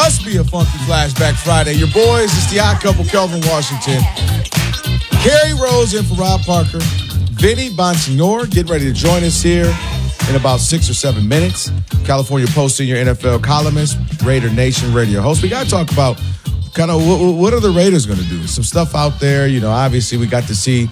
Must be a funky flashback Friday. Your boys, it's the odd couple, Kelvin Washington. Kerry Rose in for Rob Parker. Vinny Bonsignore getting ready to join us here in about 6 or 7 minutes. California Post senior NFL columnist, Raider Nation radio host. We got to talk about kind of what are the Raiders going to do? Some stuff out there. You know, obviously we got to see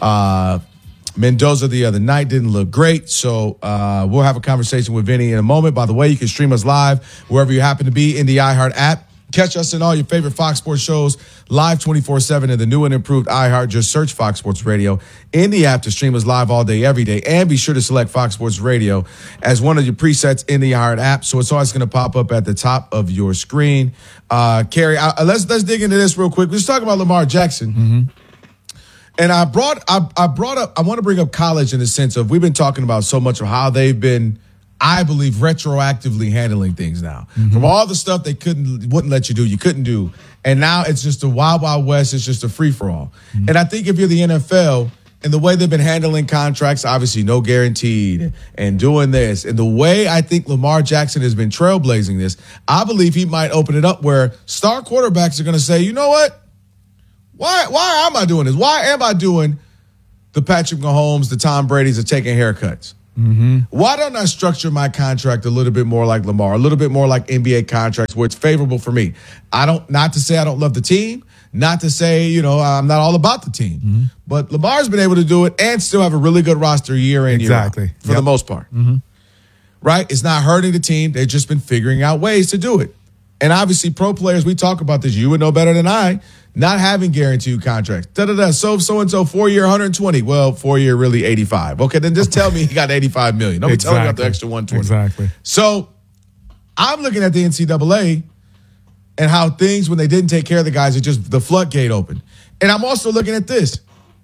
Mendoza the other night. Didn't look great. So we'll have a conversation with Vinny in a moment. By the way, you can stream us live wherever you happen to be in the iHeart app. Catch us in all your favorite Fox Sports shows live 24/7 in the new and improved iHeart. Just search Fox Sports Radio in the app to stream us live all day, every day. And be sure to select Fox Sports Radio as one of your presets in the iHeart app. So it's always going to pop up at the top of your screen. Kerry, let's dig into this real quick. Let's talk about Lamar Jackson. Mm-hmm. And I want to bring up college in the sense of we've been talking about so much of how they've been, I believe, retroactively handling things now. Mm-hmm. From all the stuff they wouldn't let you do, you couldn't do. And now it's just a wild, wild west. It's just a free-for-all. Mm-hmm. And I think if you're the NFL and the way they've been handling contracts, obviously no guaranteed, and doing this, and the way I think Lamar Jackson has been trailblazing this, I believe he might open it up where star quarterbacks are going to say, you know what? Why am I doing this? Why am I doing the Patrick Mahomes, the Tom Brady's of taking haircuts? Mm-hmm. Why don't I structure my contract a little bit more like Lamar, a little bit more like NBA contracts where it's favorable for me? Not to say I don't love the team, not to say, I'm not all about the team. Mm-hmm. But Lamar's been able to do it and still have a really good roster year in, year out, for the most part. Mm-hmm. Right? It's not hurting the team. They've just been figuring out ways to do it. And obviously pro players, we talk about this. You would know better than I. Not having guaranteed contracts. So-and-so 4-year, 120. Well, 4-year, really 85. Okay, then just tell me he got $85 million. Don't be telling me about the extra 120. Exactly. So I'm looking at the NCAA and how things, when they didn't take care of the guys, the floodgate opened. And I'm also looking at this.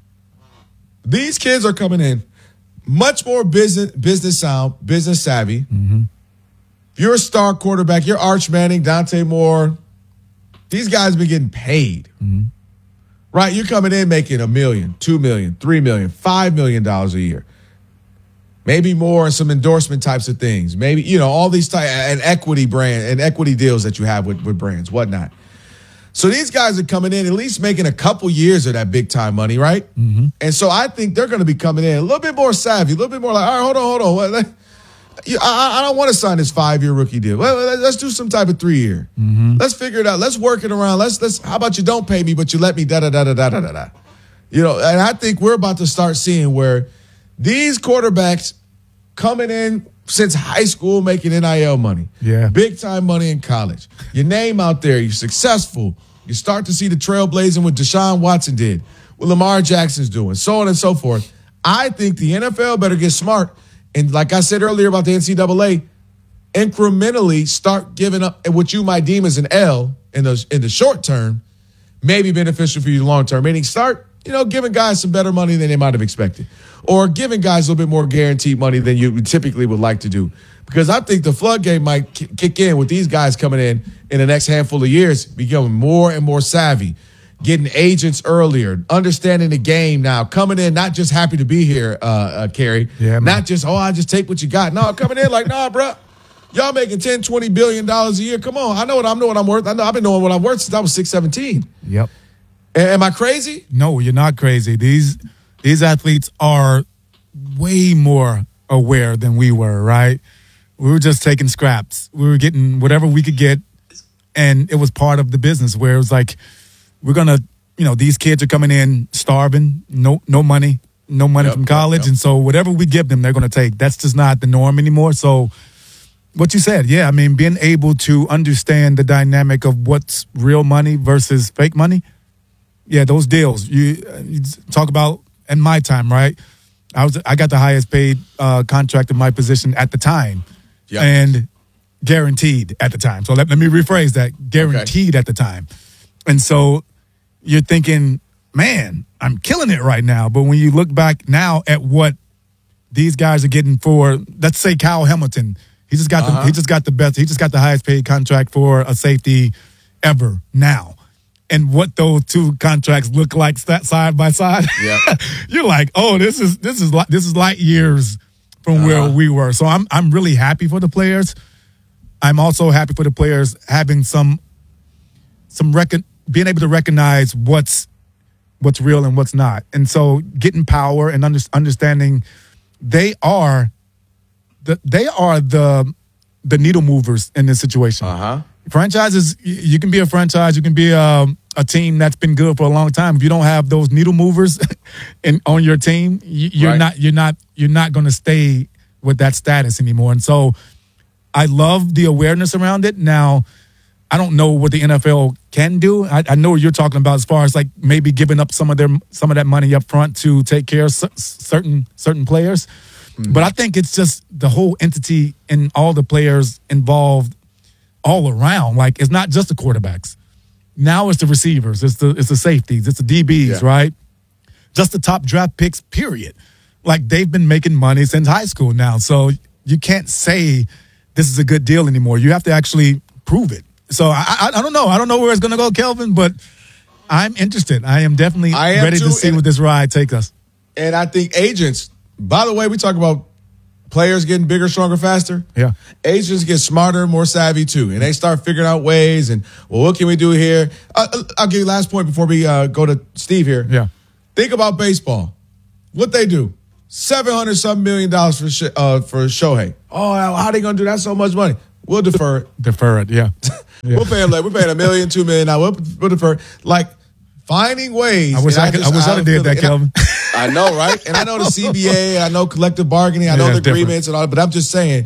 These kids are coming in much more business sound, business savvy. Mm-hmm. If you're a star quarterback, you're Arch Manning, Dante Moore. These guys been getting paid, mm-hmm. right? You're coming in making $1 million, $2 million, $3 million, $5 million a year, maybe more, and some endorsement types of things. Maybe all these and equity brand and equity deals that you have with brands, whatnot. So these guys are coming in at least making a couple years of that big time money, right? Mm-hmm. And so I think they're going to be coming in a little bit more savvy, a little bit more like, all right, hold on. I don't want to sign this 5-year rookie deal. Well, let's do some type of 3-year. Mm-hmm. Let's figure it out. Let's work it around. Let's. How about you don't pay me, but you let me da-da-da-da-da-da-da. And I think we're about to start seeing where these quarterbacks coming in since high school making NIL money. Yeah. Big time money in college. Your name out there. You're successful. You start to see the trailblazing what Deshaun Watson did, what Lamar Jackson's doing, so on and so forth. I think the NFL better get smart. And like I said earlier about the NCAA, incrementally start giving up what you might deem as an L in the short term, may be beneficial for you long term. Meaning start, giving guys some better money than they might have expected. Or giving guys a little bit more guaranteed money than you typically would like to do. Because I think the floodgate might kick in with these guys coming in the next handful of years, becoming more and more savvy. Getting agents earlier, understanding the game now, coming in, not just happy to be here, Kerry. Yeah, man. Not just, I just take what you got. No, coming in like, nah, bro, y'all making $10, $20 billion a year. Come on, I know what I'm worth. I know I've been knowing what I'm worth since I was 6'17". Yep. Am I crazy? No, you're not crazy. These athletes are way more aware than we were, right? We were just taking scraps. We were getting whatever we could get, and it was part of the business where it was like, we're going to, these kids are coming in starving, no money from college. And so whatever we give them, they're going to take. That's just not the norm anymore. So what you said, yeah, I mean, being able to understand the dynamic of what's real money versus fake money. Yeah, those deals. You talk about in my time, right? I got the highest paid contract in my position at the time. Yep. And guaranteed at the time. So let me rephrase that. Guaranteed at the time. And so you're thinking, man, I'm killing it right now. But when you look back now at what these guys are getting for, let's say Kyle Hamilton, he just got the best, he just got the highest paid contract for a safety ever now. And what those two contracts look like side by side, you're like, oh, this is light years from where we were. So I'm really happy for the players. I'm also happy for the players having being able to recognize what's real and what's not. And so getting power and understanding they are the needle movers in this situation. Franchises, you can be a franchise, you can be a team that's been good for a long time. If you don't have those needle movers on your team, you're not going to stay with that status anymore. And so I love the awareness around it. Now, I don't know what the NFL can do. I know what you're talking about as far as like maybe giving up some of that money up front to take care of certain players. Mm-hmm. But I think it's just the whole entity and all the players involved all around. Like, it's not just the quarterbacks. Now it's the receivers, it's the safeties, it's the DBs, right? Just the top draft picks, period. Like, they've been making money since high school now. So you can't say this is a good deal anymore. You have to actually prove it. So I don't know. I don't know where it's going to go, Kelvin, but I'm interested. I am definitely ready to see what this ride takes us. And I think agents, by the way, we talk about players getting bigger, stronger, faster. Yeah. Agents get smarter, more savvy too. And they start figuring out ways and, well, what can we do here? I'll give you last point before we go to Steve here. Yeah. Think about baseball. What they do. $700-something million for Shohei. Oh, how are they going to do that? So much money. We'll defer it. Defer it, yeah. We'll pay him later. We're paying $1 million, $2 million now. We'll defer. Like, finding ways. I wish I could have did that, Kelvin. I know, right? And I know the CBA, I know collective bargaining, I know the agreements and all that, but I'm just saying,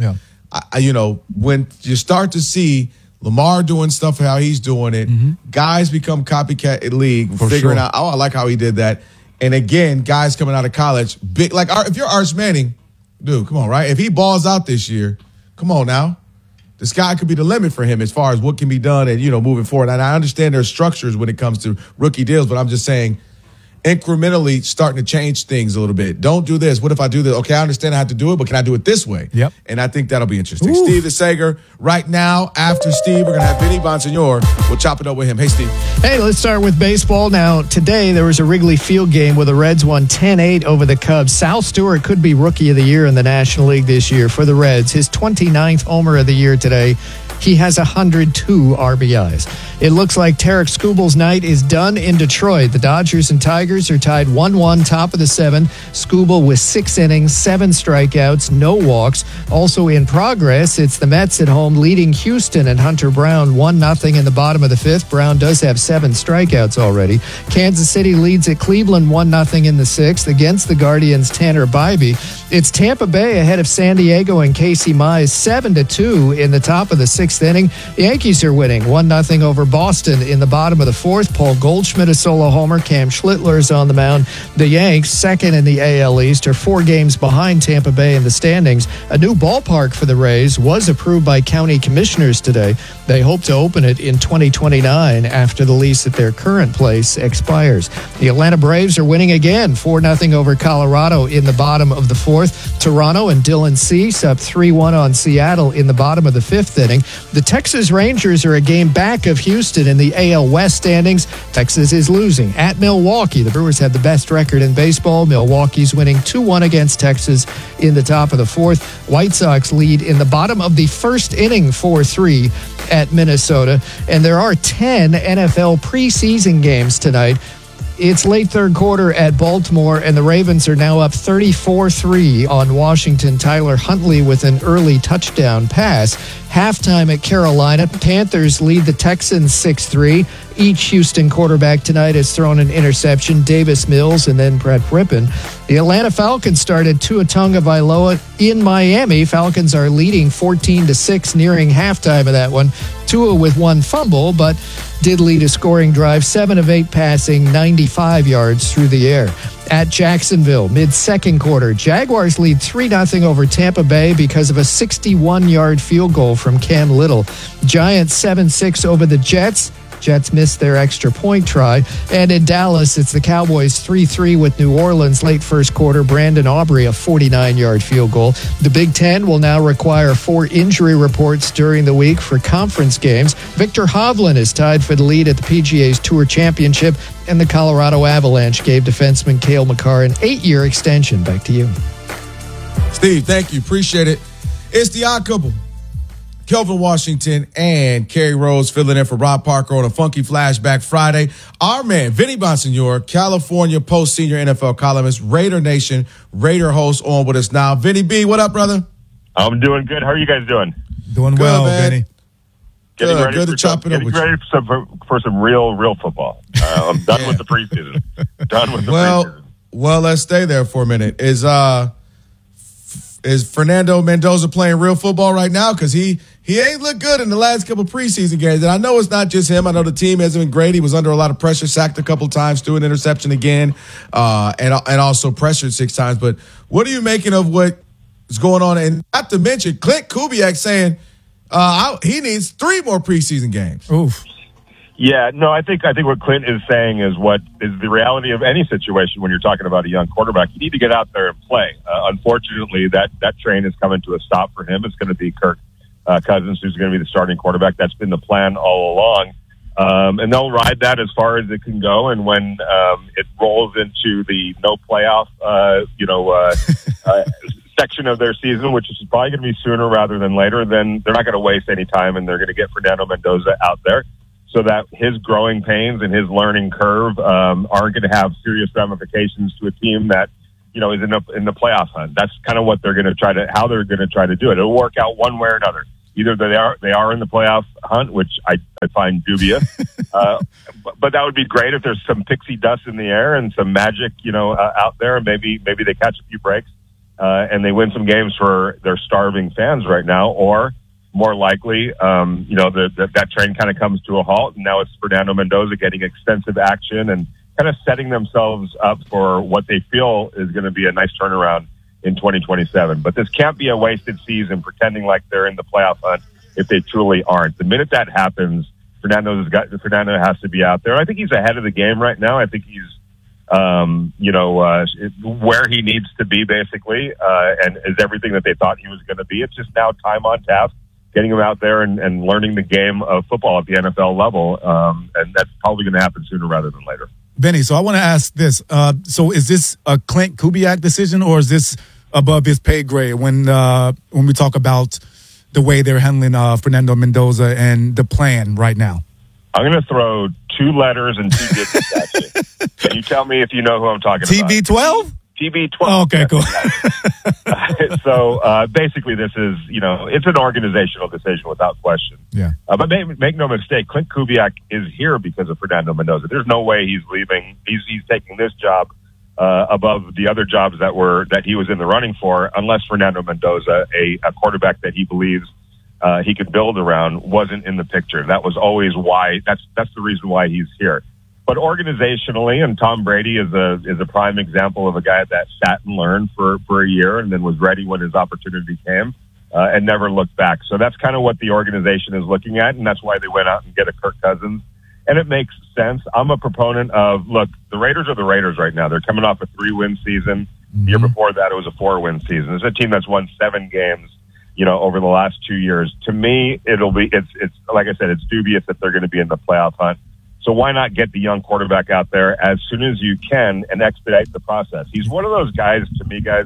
when you start to see Lamar doing stuff how he's doing it, guys become copycat league, figuring out, oh, I like how he did that. And again, guys coming out of college, big, like if you're Arch Manning, dude, come on, right? If he balls out this year, come on now. The sky could be the limit for him as far as what can be done and, moving forward. And I understand there's structures when it comes to rookie deals, but I'm just saying incrementally starting to change things a little bit. Don't do this. What if I do this? Okay, I understand I have to do it, but can I do it this way? Yep. And I think that'll be interesting. Steve DeSager, right now, after Steve, we're going to have Vinny Bonsignor. We'll chop it up with him. Hey, Steve. Hey, let's start with baseball. Now, today there was a Wrigley Field game where the Reds won 10-8 over the Cubs. Sal Stewart could be Rookie of the Year in the National League this year for the Reds. His 29th homer of the year today. He has 102 RBIs. It looks like Tarek Skubal's night is done in Detroit. The Dodgers and Tigers are tied 1-1, top of the 7th. Skubal with 6 innings, 7 strikeouts, no walks. Also in progress, it's the Mets at home leading Houston and Hunter Brown 1-0 in the bottom of the 5th. Brown does have 7 strikeouts already. Kansas City leads at Cleveland 1-0 in the 6th against the Guardians' Tanner Bybee. It's Tampa Bay ahead of San Diego and Casey Mize 7-2 in the top of the 6th inning. The Yankees are winning 1-0 over Boston in the bottom of the 4th. Paul Goldschmidt a solo homer. Cam Schlittler is on the mound. The Yanks, second in the AL East, are 4 games behind Tampa Bay in the standings. A new ballpark for the Rays was approved by county commissioners today. They hope to open it in 2029 after the lease at their current place expires. The Atlanta Braves are winning again 4-0 over Colorado in the bottom of the 4th. Toronto and Dylan Cease up 3-1 on Seattle in the bottom of the 5th inning. The Texas Rangers are a game back of Houston in the AL West standings. Texas is losing at Milwaukee. The Brewers have the best record in baseball. Milwaukee's winning 2-1 against Texas in the top of the 4th. White Sox lead in the bottom of the 1st inning 4-3 at Minnesota. And there are 10 NFL preseason games tonight. It's late 3rd quarter at Baltimore, and the Ravens are now up 34-3 on Washington. Tyler Huntley with an early touchdown pass. Halftime at Carolina, Panthers lead the Texans 6-3. Each Houston quarterback tonight has thrown an interception, Davis Mills and then Brett Rippon. The Atlanta Falcons started Tua Tagovailoa in Miami. Falcons are leading 14-6 nearing halftime of that one. Tua with 1 fumble, but did lead a scoring drive, 7 of 8 passing, 95 yards through the air. At Jacksonville, mid-2nd quarter, Jaguars lead 3-0 over Tampa Bay because of a 61-yard field goal from Cam Little. Giants 7-6 over the Jets. Jets missed their extra point try. And in Dallas, it's the Cowboys 3-3 with New Orleans late 1st quarter. Brandon Aubrey, a 49-yard field goal. The Big Ten will now require 4 injury reports during the week for conference games. Victor Hovland is tied for the lead at the PGA's Tour Championship, and the Colorado Avalanche gave defenseman Cale Makar an 8-year extension. Back to you. Steve, thank you. Appreciate it. It's the Odd Couple. Kelvin Washington and Kerry Rose filling in for Rob Parker on a Funky Flashback Friday. Our man, Vinny Bonsignore, California Post senior NFL columnist, Raider Nation, Raider host on with us now. Vinny B, what up, brother? I'm doing good. How are you guys doing? Doing Good, well, man. Vinny. Good to chop it up with you. Getting ready for some real football. I'm done with the preseason. Done with the preseason. Well, let's stay there for a minute. Is Fernando Mendoza playing real football right now? Because he ain't looked good in the last couple preseason games. And I know it's not just him. I know the team hasn't been great. He was under a lot of pressure, sacked a couple times, threw an interception again, and also pressured 6 times. But what are you making of what is going on? And not to mention Clint Kubiak saying he needs 3 more preseason games. Oof. Yeah, no, I think what Clint is saying is what is the reality of any situation when you're talking about a young quarterback. You need to get out there and play. Unfortunately, that train is coming to a stop for him. It's going to be Kirk Cousins who's going to be the starting quarterback. That's been the plan all along. And they'll ride that as far as it can go. And when it rolls into the no playoff, section of their season, which is probably going to be sooner rather than later, then they're not going to waste any time, and they're going to get Fernando Mendoza out there so that his growing pains and his learning curve aren't going to have serious ramifications to a team that, you know, is in the playoff hunt. That's kind of what they're going to how they're going to try to do it. It'll work out one way or another. Either they are in the playoff hunt, which I find dubious, but that would be great if there's some pixie dust in the air and some magic, out there, and maybe they catch a few breaks and they win some games for their starving fans right now, or more likely, that train kind of comes to a halt, and now it's Fernando Mendoza getting extensive action and kind of setting themselves up for what they feel is going to be a nice turnaround in 2027. But this can't be a wasted season pretending like they're in the playoff hunt if they truly aren't. The minute that happens, Fernando has to be out there. I think he's ahead of the game right now. I think he's, where he needs to be basically, and is everything that they thought he was going to be. It's just now time on task, getting him out there and learning the game of football at the NFL level. And that's probably going to happen sooner rather than later. Benny, so I want to ask this. So is this a Clint Kubiak decision, or is this above his pay grade when we talk about the way they're handling Fernando Mendoza and the plan right now? I'm going to throw 2 letters and 2 digits at you. Can you tell me if you know who I'm talking about? TB12? TB12. Oh, okay, cool. So basically this is, it's an organizational decision without question. Yeah. But make no mistake, Clint Kubiak is here because of Fernando Mendoza. There's no way he's leaving. He's taking this job above the other jobs that he was in the running for, unless Fernando Mendoza, a quarterback that he believes he could build around, wasn't in the picture. That was always why. That's the reason why he's here. But organizationally, and Tom Brady is a prime example of a guy that sat and learned for a year and then was ready when his opportunity came and never looked back. So that's kind of what the organization is looking at, and that's why they went out and get a Kirk Cousins. And it makes sense. I'm a proponent of, look, the Raiders are the Raiders right now. They're coming off a 3-win season. The year before that, it was a 4-win season. It's a team that's won 7 games, over the last 2 years. To me, it's like I said, it's dubious that they're going to be in the playoff hunt. So why not get the young quarterback out there as soon as you can and expedite the process? He's one of those guys, to me, guys,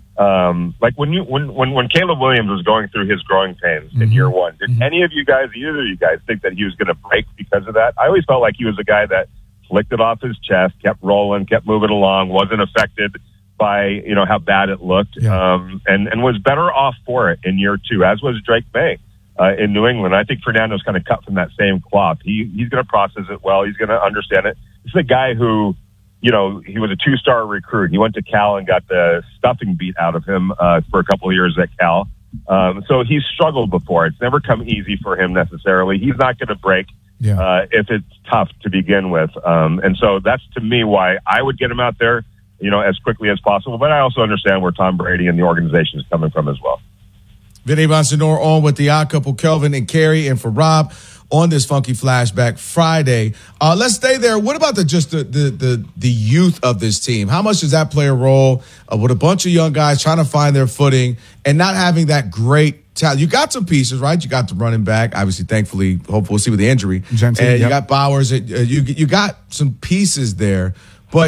like when Caleb Williams was going through his growing pains in year 1, did either of you guys think that he was going to break because of that? I always felt like he was a guy that flicked it off his chest, kept rolling, kept moving along, wasn't affected by, how bad it looked, and was better off for it in year 2, as was Drake May. In New England. I think Fernando's kind of cut from that same cloth. He's going to process it well. He's going to understand it. This is a guy who, he was a 2-star recruit. He went to Cal and got the stuffing beat out of him for a couple of years at Cal. So he's struggled before. It's never come easy for him necessarily. He's not going to break if it's tough to begin with. And so that's, to me, why I would get him out there, as quickly as possible. But I also understand where Tom Brady and the organization is coming from as well. Vinny Bonsignore on with the odd couple, Kelvin and Kerry, and for Rob on this Funky Flashback Friday. Let's stay there. What about the youth of this team? How much does that play a role with a bunch of young guys trying to find their footing and not having that great talent? You got some pieces, right? You got the running back, obviously, thankfully, hopefully we'll see with the injury. Jensen, and you got Bowers. You got some pieces there. But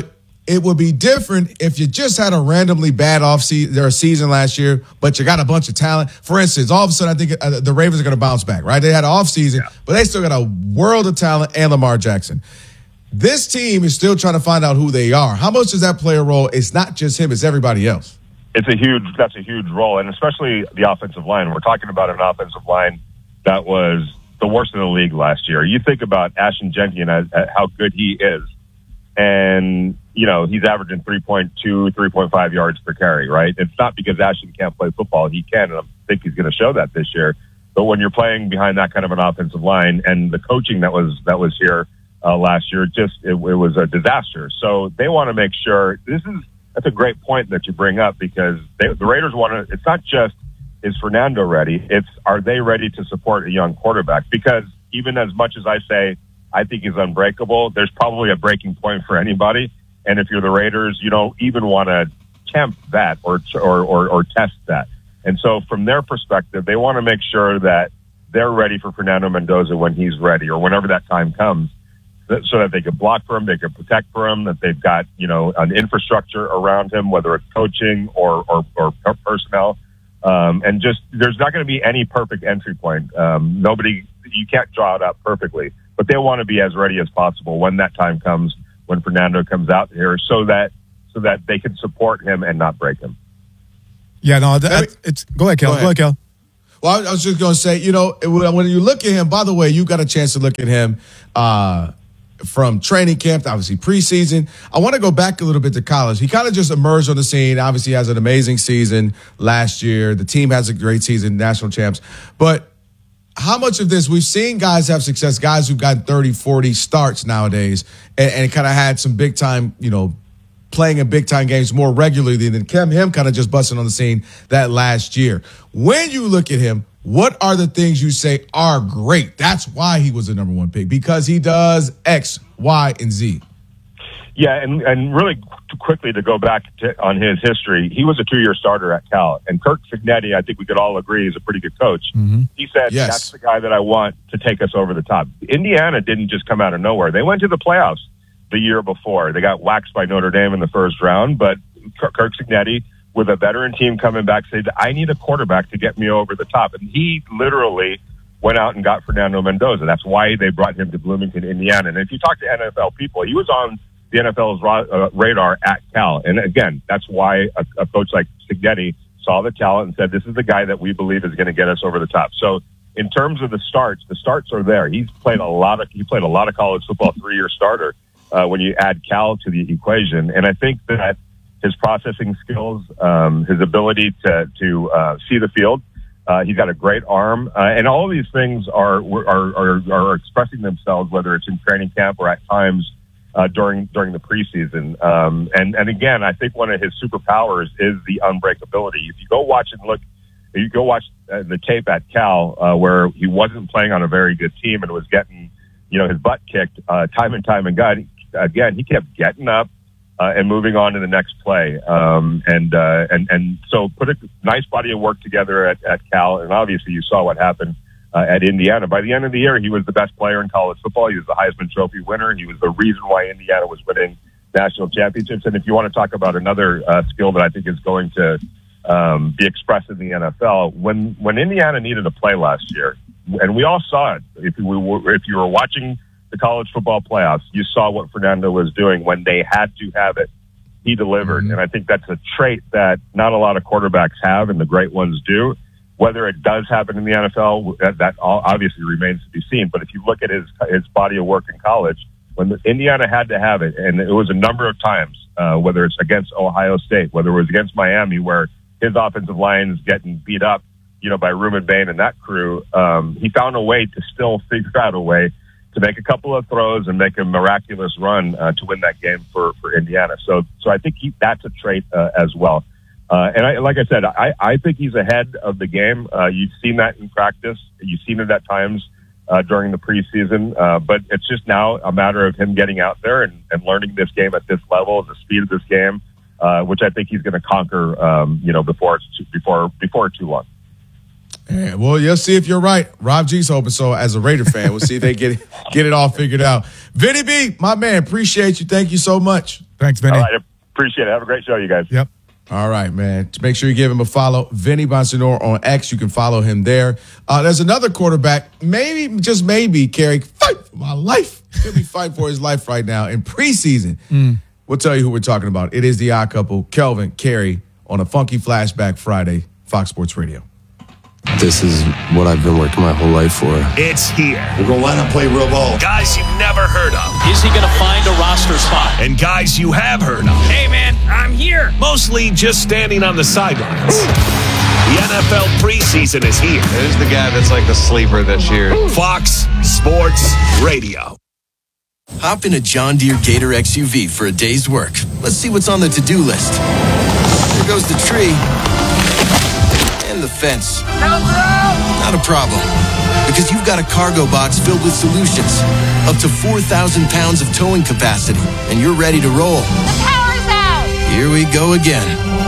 it would be different if you just had a randomly bad season last year, but you got a bunch of talent. For instance, all of a sudden, I think the Ravens are going to bounce back, right? They had an off season, but they still got a world of talent and Lamar Jackson. This team is still trying to find out who they are. How much does that play a role? It's not just him; it's everybody else. That's a huge role, and especially the offensive line. We're talking about an offensive line that was the worst in the league last year. You think about Ashton Jenkins, how good he is, and he's averaging 3.2, 3.5 yards per carry, right? It's not because Ashton can't play football. He can, and I think he's going to show that this year. But when you're playing behind that kind of an offensive line and the coaching that was here last year, it was a disaster. So they want to make sure that's a great point that you bring up, because the Raiders want to, it's not just, is Fernando ready? It's, are they ready to support a young quarterback? Because even as much as I say, I think he's unbreakable, there's probably a breaking point for anybody. And if you're the Raiders, you don't even want to tempt that or test that. And so from their perspective, they want to make sure that they're ready for Fernando Mendoza when he's ready, or whenever that time comes, so that they can block for him, they can protect for him, that they've got, an infrastructure around him, whether it's coaching or personnel. And just, there's not going to be any perfect entry point. You can't draw it up perfectly, but they want to be as ready as possible when that time comes, when Fernando comes out here, so that they can support him and not break him. Yeah, no, go ahead, Kel. Go ahead, Kel. Well, I was just going to say, when you look at him, by the way, you got a chance to look at him from training camp, obviously preseason. I want to go back a little bit to college. He kind of just emerged on the scene. Obviously, has an amazing season last year. The team has a great season, national champs. But how much of this, we've seen guys have success, guys who've got 30, 40 starts nowadays, and kind of had some big time, playing in big time games more regularly than him kind of just busting on the scene that last year. When you look at him, what are the things you say are great? That's why he was the number one pick, because he does X, Y, and Z. Yeah, and really quickly to go back on his history, he was a 2-year starter at Cal. And Kirk Cignetti, I think we could all agree, is a pretty good coach. Mm-hmm. He said, yes, that's the guy that I want to take us over the top. Indiana didn't just come out of nowhere. They went to the playoffs the year before. They got waxed by Notre Dame in the first round, but Kirk Cignetti, with a veteran team coming back, said, I need a quarterback to get me over the top. And he literally went out and got Fernando Mendoza. That's why they brought him to Bloomington, Indiana. And if you talk to NFL people, he was on the NFL's radar at Cal. And again, that's why a coach like Cignetti saw the talent and said, this is the guy that we believe is going to get us over the top. So in terms of the starts are there. He's played a lot of college football, 3-year starter when you add Cal to the equation. And I think that his processing skills, his ability to see the field, he's got a great arm, and all of these things are expressing themselves, whether it's in training camp or at times during the preseason. And again, I think one of his superpowers is the unbreakability. If you go watch the tape at Cal, where he wasn't playing on a very good team and was getting his butt kicked time and time again, he kept getting up and moving on to the next play. And so put a nice body of work together at Cal. And obviously you saw what happened at Indiana. By the end of the year, he was the best player in college football. He was the Heisman Trophy winner. He was the reason why Indiana was winning national championships. And if you want to talk about another skill that I think is going to be expressed in the NFL, when Indiana needed a play last year, and we all saw it, if you were watching the college football playoffs, you saw what Fernando was doing when they had to have it. He delivered. Mm-hmm. And I think that's a trait that not a lot of quarterbacks have, and the great ones do. Whether it does happen in the NFL, that obviously remains to be seen. But if you look at his body of work in college, when Indiana had to have it, and it was a number of times, whether it's against Ohio State, whether it was against Miami, where his offensive line is getting beat up, by Reuben Bain and that crew, he found a way to still figure out a way to make a couple of throws and make a miraculous run to win that game for Indiana. So I think that's a trait as well. And like I said, I think he's ahead of the game. You've seen that in practice. You've seen it at times during the preseason. But it's just now a matter of him getting out there and learning this game at this level, the speed of this game, which I think he's going to conquer, before too long. Yeah, well, you'll see if you're right. Rob G's hoping so as a Raider fan. We'll see if they get it all figured out. Vinny B, my man, appreciate you. Thank you so much. Thanks, Vinny. All right, appreciate it. Have a great show, you guys. Yep. All right, man. Make sure you give him a follow. Vinny Bonsignore on X. You can follow him there. There's another quarterback, maybe, just maybe, Kerry, fight for my life. He'll be fighting for his life right now in preseason. We'll tell you who we're talking about. It is the odd couple, Kelvin, Kerry, on a Funky Flashback Friday, Fox Sports Radio. This is what I've been working my whole life for. It's here. We're going to line up, play real ball. Guys you've never heard of. Is he going to find a roster spot? And guys you have heard of. Hey, man, I'm here. Mostly just standing on the sidelines. The NFL preseason is here. There's the guy that's like the sleeper this year. Fox Sports Radio. Hop in a John Deere Gator XUV for a day's work. Let's see what's on the to-do list. There goes the tree. And the fence. Not a problem. Because you've got a cargo box filled with solutions. Up to 4,000 pounds of towing capacity. And you're ready to roll. The power's out! Here we go again.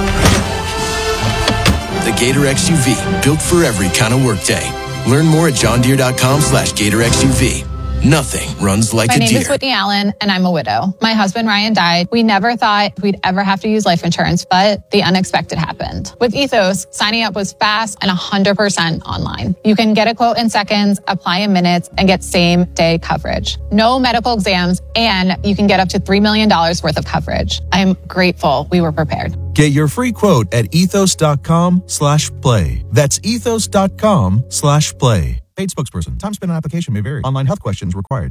The Gator XUV. Built for every kind of workday. Learn more at johndeere.com/Gator XUV. Nothing runs like a deer. My name is Whitney Allen, and I'm a widow. My husband, Ryan, died. We never thought we'd ever have to use life insurance, but the unexpected happened. With Ethos, signing up was fast and 100% online. You can get a quote in seconds, apply in minutes, and get same-day coverage. No medical exams, and you can get up to $3 million worth of coverage. I'm grateful we were prepared. Get your free quote at ethos.com/play. That's ethos.com/play. Paid spokesperson. Time spent on application may vary. Online health questions required.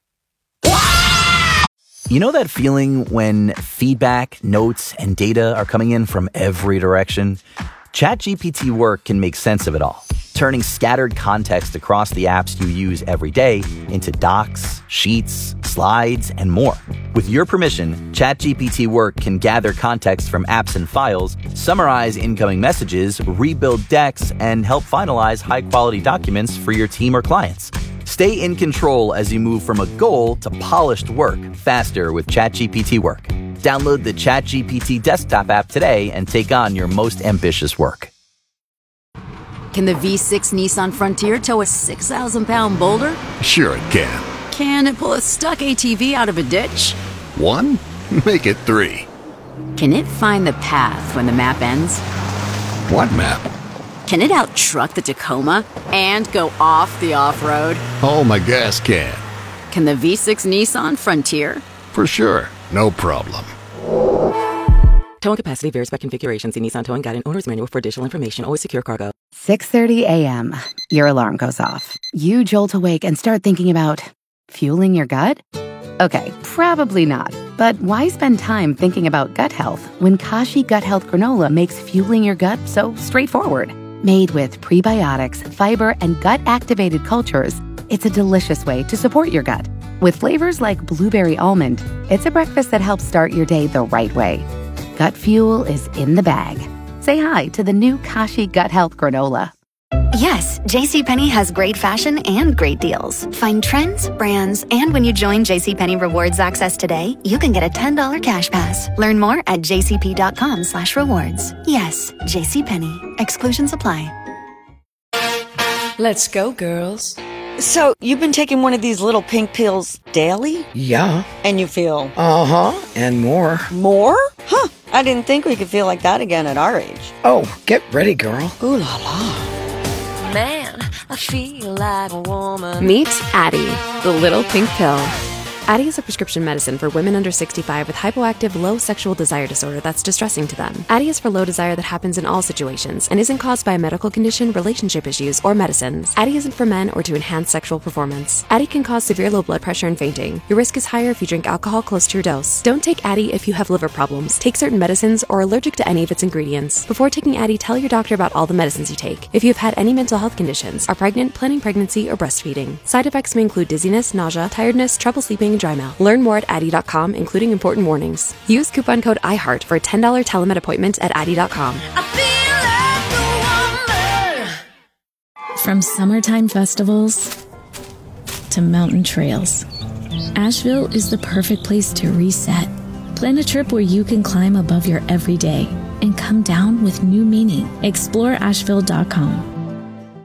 You know that feeling when feedback, notes, and data are coming in from every direction? ChatGPT Work can make sense of it all, turning scattered context across the apps you use every day into docs, sheets, slides, and more. With your permission, ChatGPT Work can gather context from apps and files, summarize incoming messages, rebuild decks, and help finalize high-quality documents for your team or clients. Stay in control as you move from a goal to polished work faster with ChatGPT Work. Download the ChatGPT desktop app today and take on your most ambitious work. Can the V6 Nissan Frontier tow a 6,000-pound boulder? Sure it can. Can it pull a stuck ATV out of a ditch? 1? Make it 3. Can it find the path when the map ends? What map? Can it out-truck the Tacoma and go off the off-road? Oh, my gas can. Can the V6 Nissan Frontier? For sure. No problem. Towing capacity varies by configuration. See Nissan Towing Guide and Owner's Manual for additional information. Always secure cargo. 6:30 a.m. Your alarm goes off. You jolt awake and start thinking about fueling your gut? Okay, probably not. But why spend time thinking about gut health when Kashi Gut Health Granola makes fueling your gut so straightforward? Made with prebiotics, fiber, and gut-activated cultures, it's a delicious way to support your gut. With flavors like blueberry almond, it's a breakfast that helps start your day the right way. Gut fuel is in the bag. Say hi to the new Kashi Gut Health Granola. Yes, JCPenney has great fashion and great deals. Find trends, brands, and when you join JCPenney Rewards Access today, you can get a $10 cash pass. Learn more at jcp.com/rewards. Yes, JCPenney. Exclusions apply. Let's go, girls. So, you've been taking one of these little pink pills daily? Yeah. And you feel? Uh-huh, and more. More? Huh, I didn't think we could feel like that again at our age. Oh, get ready, girl. Ooh la la. Man, I feel like a woman. Meet Addyi, the little pink pill. Addyi is a prescription medicine for women under 65 with hypoactive low sexual desire disorder that's distressing to them. Addyi is for low desire that happens in all situations and isn't caused by a medical condition, relationship issues, or medicines. Addyi isn't for men or to enhance sexual performance. Addyi can cause severe low blood pressure and fainting. Your risk is higher if you drink alcohol close to your dose. Don't take Addyi if you have liver problems, take certain medicines, or are allergic to any of its ingredients. Before taking Addyi, tell your doctor about all the medicines you take. If you have had any mental health conditions, are pregnant, planning pregnancy, or breastfeeding. Side effects may include dizziness, nausea, tiredness, trouble sleeping, and dry mouth. Learn more at Addyi.com, including important warnings. Use coupon code IHEART for a $10 telemed appointment at Addyi.com. From summertime festivals to mountain trails, Asheville is the perfect place to reset. Plan a trip where you can climb above your everyday and come down with new meaning. Explore Asheville.com.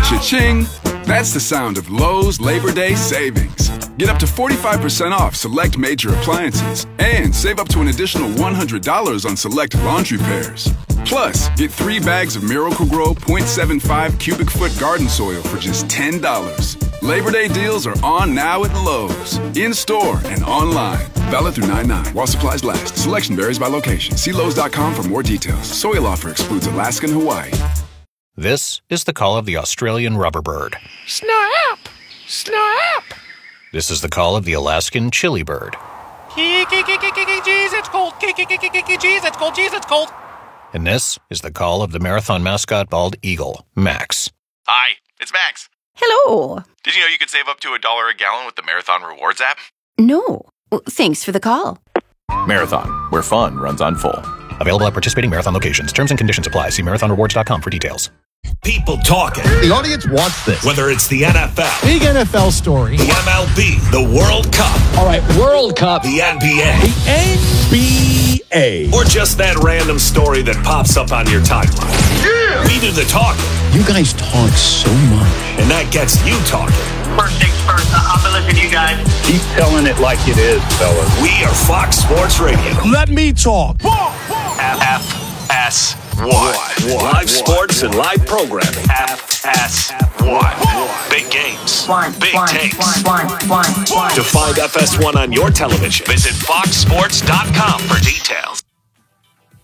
Cha-ching! That's the sound of Lowe's Labor Day savings. Get up to 45% off select major appliances and save up to an additional $100 on select laundry pairs. Plus, get 3 bags of Miracle-Gro 0.75 cubic foot garden soil for just $10. Labor Day deals are on now at Lowe's. In-store and online. Valid through 9/9 while supplies last. Selection varies by location. See Lowe's.com for more details. Soil offer excludes Alaska and Hawaii. This is the call of the Australian rubber bird. Snap! Snap! This is the call of the Alaskan chili bird. Jeez, it's cold. Jeez, it's cold. Jeez, it's cold. And this is the call of the marathon mascot bald eagle, Max. Hi, it's Max. Hello. Did you know you could save up to $1 a gallon with the Marathon Rewards app? No. Thanks for the call. Marathon, where fun runs on full. Available at participating Marathon locations. Terms and conditions apply. See marathonrewards.com for details. People talking. The audience wants this. Whether it's the NFL, big NFL story, the MLB, the World Cup. All right, World Cup. The NBA. The NBA. Or just that random story that pops up on your timeline. Yeah. We do the talking. You guys talk so much. And that gets you talking. First things first, I'll be listening to you guys. Keep telling it like it is, fellas. We are Fox Sports Radio. Let me talk. FS1. Live sports and live programming. FS1. Big games. Big takes. To find FS1 on your television, visit foxsports.com for details.